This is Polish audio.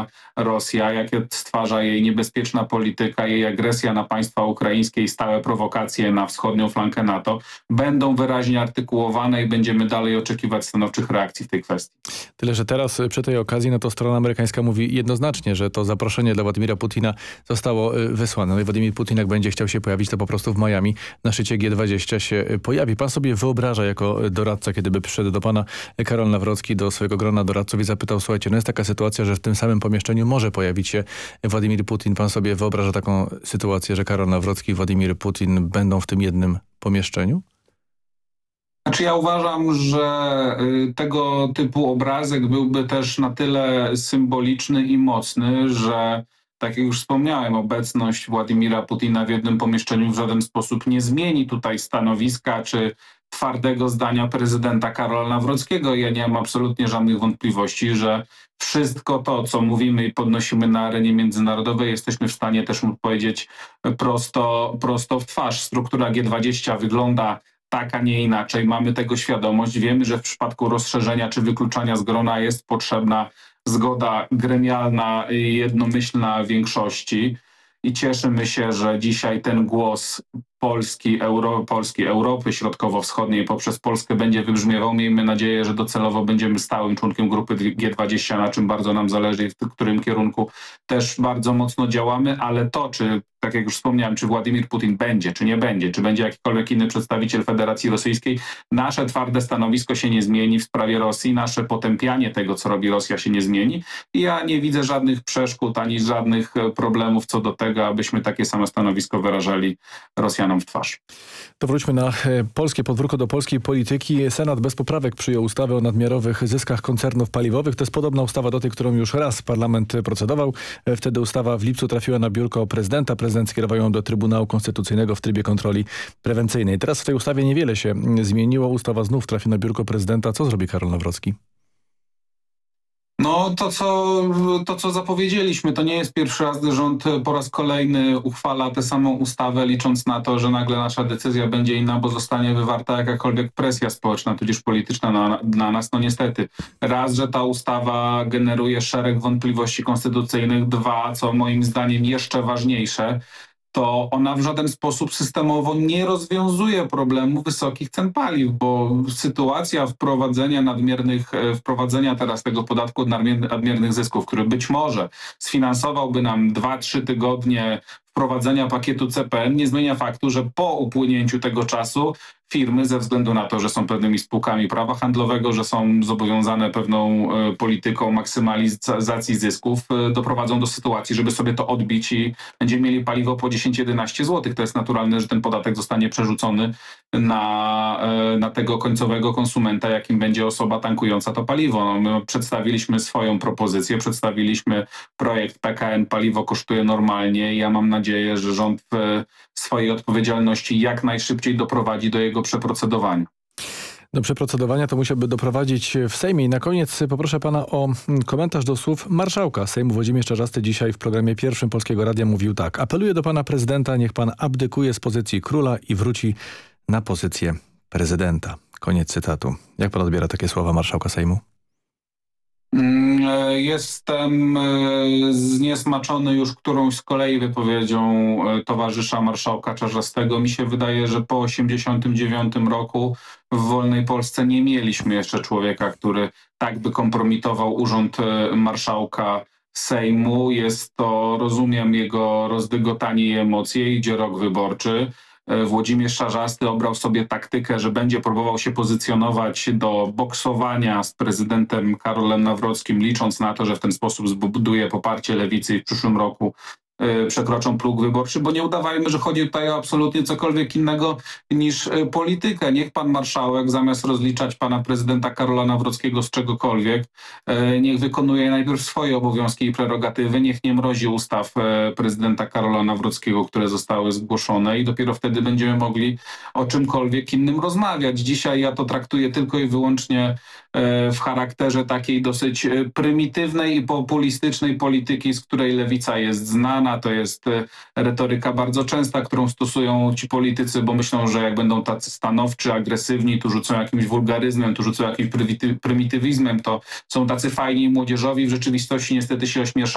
Rosja, jakie stwarza jej niebezpieczna polityka, jej agresja na państwa ukraińskie i stałe prowokacje na wschodnią flankę NATO będą wyraźnie artykułowane i będziemy dalej oczekiwać stanowczych reakcji w tej kwestii. Tyle, że teraz przy tej okazji no to strona amerykańska mówi jednoznacznie, że to zaproszenie dla Władimira Putina zostało wysłane. No i Władimir Putin, jak będzie chciał się pojawić, to po prostu w Miami na szczycie G20 się pojawi. Pan sobie wyobraża jako doradca, kiedy by przyszedł do pana Karol Nawrocki, do swojego grona doradców i zapytał, słuchajcie, no jest taka sytuacja, że w tym samym pomieszczeniu może pojawić się Władimir Putin. Pan sobie wyobraża taką sytuację, że Karol Nawrocki i Władimir Putin będą w tym jednym pomieszczeniu? Znaczy ja uważam, że tego typu obrazek byłby też na tyle symboliczny i mocny, że tak jak już wspomniałem, obecność Władimira Putina w jednym pomieszczeniu w żaden sposób nie zmieni tutaj stanowiska czy twardego zdania prezydenta Karola Nawrockiego. Ja nie mam absolutnie żadnych wątpliwości, że wszystko to, co mówimy i podnosimy na arenie międzynarodowej, jesteśmy w stanie też mu powiedzieć prosto w twarz. Struktura G20 wygląda tak, a nie inaczej. Mamy tego świadomość. Wiemy, że w przypadku rozszerzenia czy wykluczania z grona jest potrzebna zgoda gremialna i jednomyślna większości. I cieszymy się, że dzisiaj ten głos Polski, Europy Środkowo-Wschodniej poprzez Polskę będzie wybrzmiewał. Miejmy nadzieję, że docelowo będziemy stałym członkiem grupy G20, na czym bardzo nam zależy i w którym kierunku też bardzo mocno działamy, ale to, czy, tak jak już wspomniałem, czy Władimir Putin będzie, czy nie będzie, czy będzie jakikolwiek inny przedstawiciel Federacji Rosyjskiej, nasze twarde stanowisko się nie zmieni w sprawie Rosji, nasze potępianie tego, co robi Rosja, się nie zmieni i ja nie widzę żadnych przeszkód ani żadnych problemów co do tego, abyśmy takie samo stanowisko wyrażali Rosjanom w twarz. To wróćmy na polskie podwórko, do polskiej polityki. Senat bez poprawek przyjął ustawę o nadmiarowych zyskach koncernów paliwowych. To jest podobna ustawa do tej, którą już raz parlament procedował. Wtedy ustawa w lipcu trafiła na biurko prezydenta. Prezydent skierował ją do Trybunału Konstytucyjnego w trybie kontroli prewencyjnej. Teraz w tej ustawie niewiele się zmieniło. Ustawa znów trafi na biurko prezydenta. Co zrobi Karol Nawrocki? No to, co zapowiedzieliśmy, to nie jest pierwszy raz, gdy rząd po raz kolejny uchwala tę samą ustawę, licząc na to, że nagle nasza decyzja będzie inna, bo zostanie wywarta jakakolwiek presja społeczna, tudzież polityczna na nas. No niestety, raz, że ta ustawa generuje szereg wątpliwości konstytucyjnych, dwa, co moim zdaniem jeszcze ważniejsze, to ona w żaden sposób systemowo nie rozwiązuje problemu wysokich cen paliw, bo sytuacja wprowadzenia teraz tego podatku od nadmiernych zysków, który być może sfinansowałby nam 2-3 tygodnie wprowadzenia pakietu CPN, nie zmienia faktu, że po upłynięciu tego czasu firmy, ze względu na to, że są pewnymi spółkami prawa handlowego, że są zobowiązane pewną polityką maksymalizacji zysków, doprowadzą do sytuacji, żeby sobie to odbić i będziemy mieli paliwo po 10-11 zł. To jest naturalne, że ten podatek zostanie przerzucony na tego końcowego konsumenta, jakim będzie osoba tankująca to paliwo. No, my przedstawiliśmy swoją propozycję, przedstawiliśmy projekt PKN Paliwo kosztuje normalnie. Ja mam nadzieję, że rząd w swojej odpowiedzialności jak najszybciej doprowadzi do jego przeprocedowania. Do przeprocedowania to musiałby doprowadzić w Sejmie. I na koniec poproszę pana o komentarz do słów marszałka Sejmu Włodzimierz Czarzasty. Dzisiaj w programie pierwszym Polskiego Radia mówił tak. Apeluję do pana prezydenta, niech pan abdykuje z pozycji króla i wróci na pozycję prezydenta. Koniec cytatu. Jak pan odbiera takie słowa marszałka Sejmu? Jestem zniesmaczony już którąś z kolei wypowiedzią towarzysza marszałka Czarzastego. Mi się wydaje, że po 1989 roku w wolnej Polsce nie mieliśmy jeszcze człowieka, który tak by kompromitował urząd marszałka Sejmu. Jest to, rozumiem jego rozdygotanie i emocje, idzie rok wyborczy. Włodzimierz Czarzasty obrał sobie taktykę, że będzie próbował się pozycjonować do boksowania z prezydentem Karolem Nawrockim, licząc na to, że w ten sposób zbuduje poparcie lewicy i w przyszłym roku przekroczą próg wyborczy, bo nie udawajmy, że chodzi tutaj o absolutnie cokolwiek innego niż politykę. Niech pan marszałek, zamiast rozliczać pana prezydenta Karola Nawrockiego z czegokolwiek, niech wykonuje najpierw swoje obowiązki i prerogatywy, niech nie mrozi ustaw prezydenta Karola Nawrockiego, które zostały zgłoszone i dopiero wtedy będziemy mogli o czymkolwiek innym rozmawiać. Dzisiaj ja to traktuję tylko i wyłącznie w charakterze takiej dosyć prymitywnej i populistycznej polityki, z której lewica jest znana. To jest retoryka bardzo częsta, którą stosują ci politycy, bo myślą, że jak będą tacy stanowczy, agresywni, tu rzucą jakimś wulgaryzmem, tu rzucą jakimś prymitywizmem, to są tacy fajni i młodzieżowi. W rzeczywistości niestety się ośmieszają